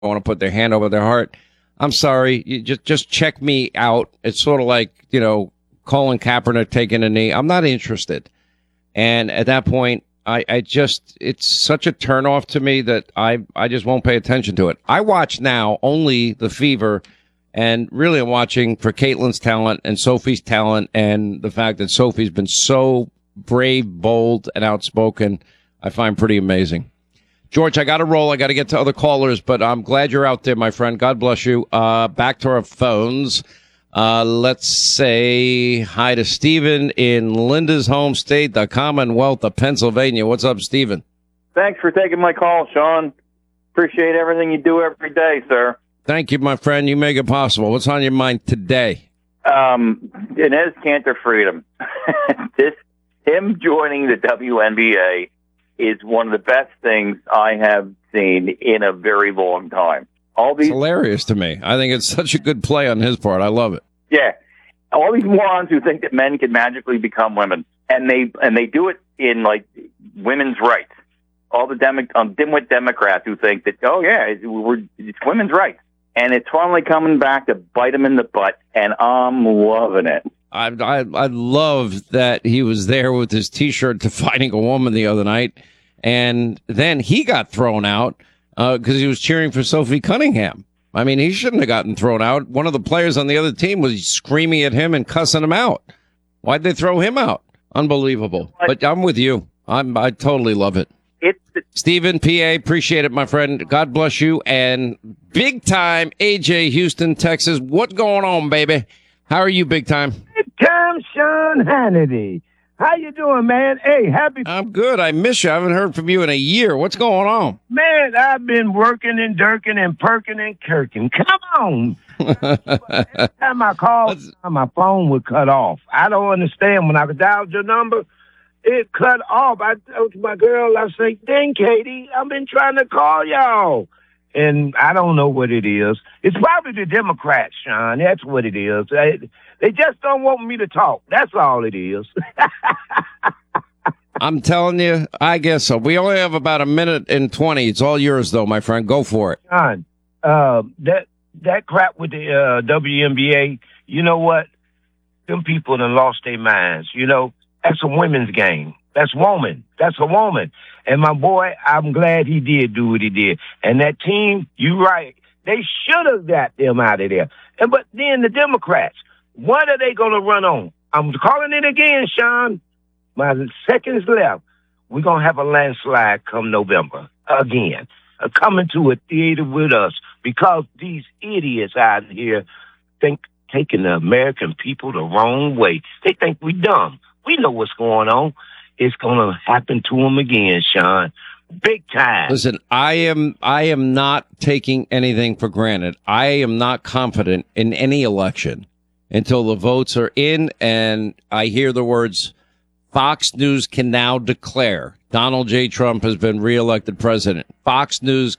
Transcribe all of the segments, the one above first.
want to put their hand over their heart. I'm sorry. You just check me out. It's sort of like, Colin Kaepernick taking a knee. I'm not interested. And at that point, it's such a turnoff to me that I just won't pay attention to it. I watch now only The Fever, and really I'm watching for Caitlin's talent and Sophie's talent, and the fact that Sophie's been so brave, bold, and outspoken, I find pretty amazing. George, I got to roll. I got to get to other callers, but I'm glad you're out there, my friend. God bless you. Back to our phones. Let's say hi to Stephen in Linda's home state, the Commonwealth of Pennsylvania. What's up, Stephen? Thanks for taking my call, Sean. Appreciate everything you do every day, sir. Thank you, my friend. You make it possible. What's on your mind today? Inez Cantor Freedom. Him joining the WNBA is one of the best things I have seen in a very long time. It's hilarious to me. I think it's such a good play on his part. I love it. Yeah. All these morons who think that men can magically become women, and they do it in, like, women's rights. All the dimwit Democrats who think that, it's women's rights. And it's finally coming back to bite them in the butt, and I'm loving it. I love that he was there with his T-shirt defining a woman the other night, and then he got thrown out because he was cheering for Sophie Cunningham. I mean, he shouldn't have gotten thrown out. One of the players on the other team was screaming at him and cussing him out. Why'd they throw him out? Unbelievable. But I'm with you. I totally love it. Stephen, PA, appreciate it, my friend. God bless you. And big time, AJ, Houston, Texas. What's going on, baby? How are you, big time? Big time, Sean Hannity. How you doing, man? Hey, happy. I'm good. I miss you. I haven't heard from you in a year. What's going on? Man, I've been working and dirking and perking and kirking. Come on. Every time I call, my phone would cut off. I don't understand. When I dialed your number, it cut off. I told my girl, I say, dang, Katie, I've been trying to call y'all. And I don't know what it is. It's probably the Democrats, Sean. That's what it is. They just don't want me to talk. That's all it is. I'm telling you, I guess so. We only have about a minute and 20. It's all yours, though, my friend. Go for it. Sean, that crap with the WNBA, you know what? Them people done lost their minds. That's a women's game. That's woman. That's a woman. And my boy, I'm glad he did do what he did. And that team, you right. They should have got them out of there. But then the Democrats, what are they going to run on? I'm calling it again, Sean. My seconds left. We're going to have a landslide come November again. Coming to a theater with us because these idiots out here think taking the American people the wrong way. They think we dumb. We know what's going on. It's going to happen to them again, Sean. Big time. Listen, I am not taking anything for granted. I am not confident in any election until the votes are in and I hear the words, Fox News can now declare Donald J. Trump has been reelected president. Fox News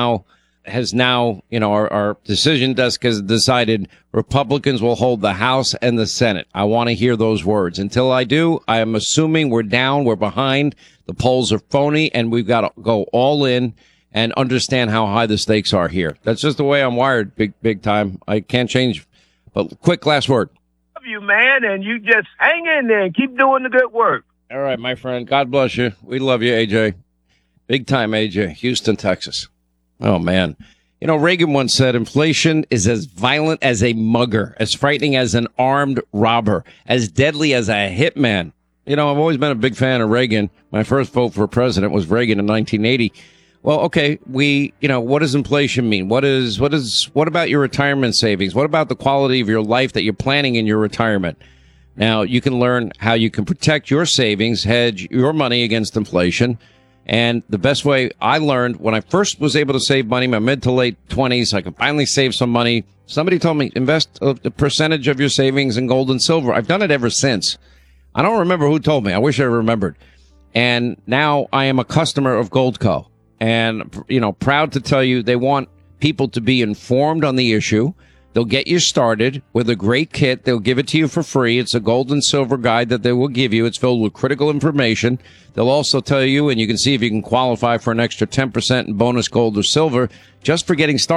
has now, our decision desk has decided Republicans will hold the House and the Senate. I want to hear those words. Until I do, I am assuming we're down, we're behind, the polls are phony, and we've got to go all in and understand how high the stakes are here. That's just the way I'm wired, big time. I can't change. But quick last word. Love you, man, and you just hang in there and keep doing the good work. All right, my friend. God bless you. We love you, AJ. Big time, AJ. Houston, Texas. Oh, man. Reagan once said inflation is as violent as a mugger, as frightening as an armed robber, as deadly as a hitman. I've always been a big fan of Reagan. My first vote for president was Reagan in 1980. Well, okay, what does inflation mean? What about your retirement savings? What about the quality of your life that you're planning in your retirement? Now, you can learn how you can protect your savings, hedge your money against inflation. And the best way I learned when I first was able to save money, my mid to late 20s, I could finally save some money. Somebody told me, invest a percentage of your savings in gold and silver. I've done it ever since. I don't remember who told me. I wish I remembered. And now I am a customer of Goldco. And, proud to tell you they want people to be informed on the issue. They'll get you started with a great kit. They'll give it to you for free. It's a gold and silver guide that they will give you. It's filled with critical information. They'll also tell you, and you can see if you can qualify for an extra 10% in bonus gold or silver just for getting started.